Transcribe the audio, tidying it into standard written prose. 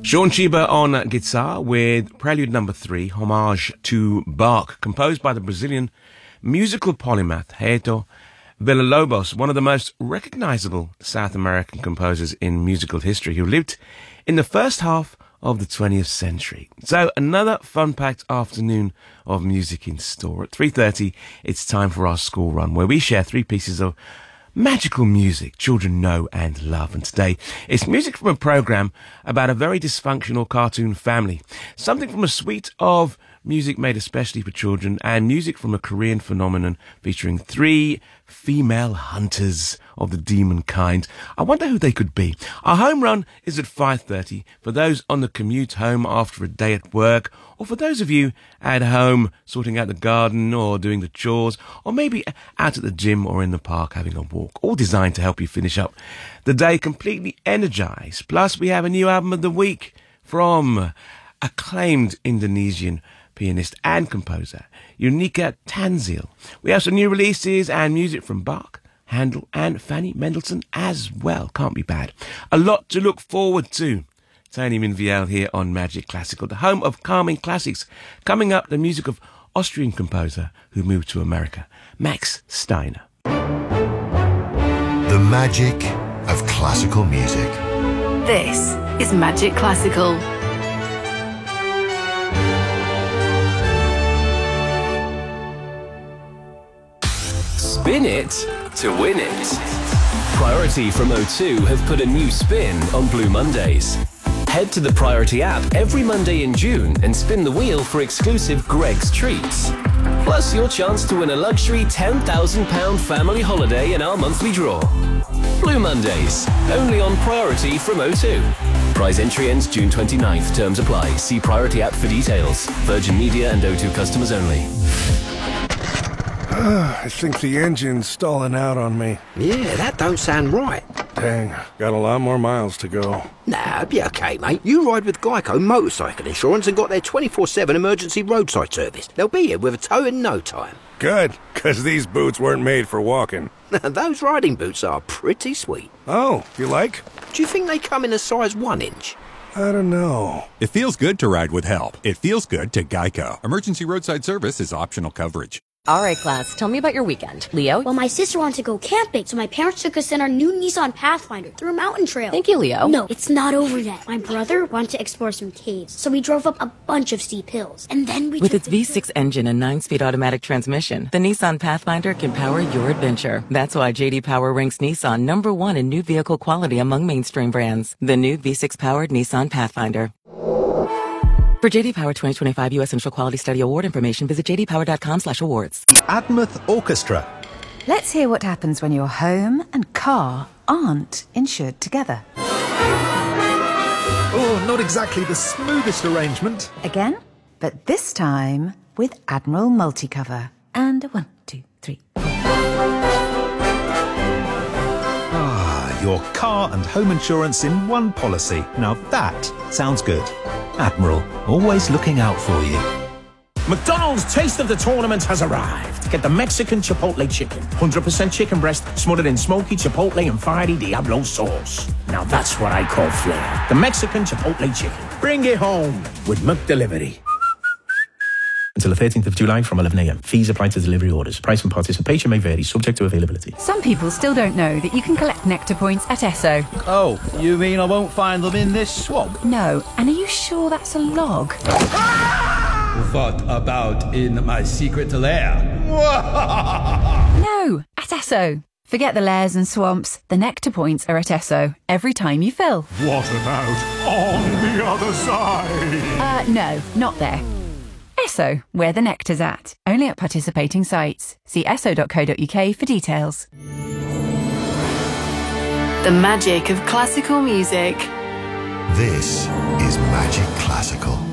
Sean Chiba on guitar with Prelude Number 3, Homage to Bach, composed by the Brazilian musical polymath Haeto Villa-Lobos, one of the most recognizable South American composers in musical history, who lived in the first half of the 20th century. So another fun-packed afternoon of music in store. At 3:30, it's time for our school run, where we share 3 pieces of magical music children know and love. And today, it's music from a program about a very dysfunctional cartoon family. Something from a suite of music made especially for children, and music from a Korean phenomenon featuring 3 female hunters of the demon kind. I wonder who they could be. Our home run is at 5:30 for those on the commute home after a day at work, or for those of you at home sorting out the garden or doing the chores, or maybe out at the gym or in the park having a walk, all designed to help you finish up the day completely energized. Plus, we have a new album of the week from acclaimed Indonesian pianist and composer Unika Tanzil. We have some new releases and music from Bach, Handel and Fanny Mendelssohn as well. Can't be bad. A lot to look forward to. Tony Minviel here on Magic Classical, the home of calming classics. Coming up, the music of Austrian composer who moved to America, Max Steiner. The magic of classical music. This is Magic Classical. Spin it to win it. Priority from O2 have put a new spin on Blue Mondays. Head to the Priority app every Monday in June and spin the wheel for exclusive Greg's Treats. Plus your chance to win a luxury £10,000 family holiday in our monthly draw. Blue Mondays, only on Priority from O2. Prize entry ends June 29th. Terms apply. See Priority app for details. Virgin Media and O2 customers only. I think the engine's stalling out on me. Yeah, that don't sound right. Dang, got a lot more miles to go. Nah, it'll be okay, mate. You ride with Geico Motorcycle Insurance and got their 24/7 emergency roadside service. They'll be here with a tow in no time. Good, 'cause these boots weren't made for walking. Those riding boots are pretty sweet. Oh, you like? Do you think they come in a size 1 inch? I don't know. It feels good to ride with help. It feels good to Geico. Emergency roadside service is optional coverage. All right, class, tell me about your weekend. Leo? Well, my sister wanted to go camping, so my parents took us in our new Nissan Pathfinder through a mountain trail. Thank you, Leo. No, it's not over yet. My brother wanted to explore some caves, so we drove up a bunch of steep hills. And then we With its V6 engine and 9-speed automatic transmission, the Nissan Pathfinder can power your adventure. That's why J.D. Power ranks Nissan #1 in new vehicle quality among mainstream brands. The new V6-powered Nissan Pathfinder. For J.D. Power 2025 U.S. Initial Quality Study Award information, visit jdpower.com/awards. Admouth Orchestra. Let's hear what happens when your home and car aren't insured together. Oh, not exactly the smoothest arrangement. Again, but this time with Admiral Multicover. And 1, 2, 3. Your car and home insurance in one policy. Now that sounds good. Admiral, always looking out for you. McDonald's Taste of the Tournament has arrived. Get the Mexican Chipotle Chicken. 100% chicken breast smothered in smoky Chipotle and fiery Diablo sauce. Now that's what I call flair. The Mexican Chipotle Chicken. Bring it home with McDelivery. Until the 13th of July from 11 a.m. Fees apply to delivery orders. Price and participation may vary, subject to availability. Some people still don't know that you can collect Nectar points at Esso. Oh, you mean I won't find them in this swamp? No, and are you sure that's a log? What about in my secret lair? No, at Esso. Forget the lairs and swamps. The Nectar points are at Esso every time you fill. What about on the other side? No, not there. Esso, where the nectar's at. Only at participating sites. See esso.co.uk for details. The magic of classical music. This is Magic Classical.